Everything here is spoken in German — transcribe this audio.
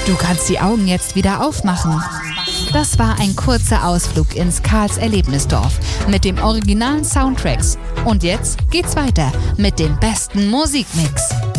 Du kannst die Augen jetzt wieder aufmachen. Das war ein kurzer Ausflug ins Karls Erlebnisdorf mit dem originalen Soundtracks. Und jetzt geht's weiter mit dem besten Musikmix.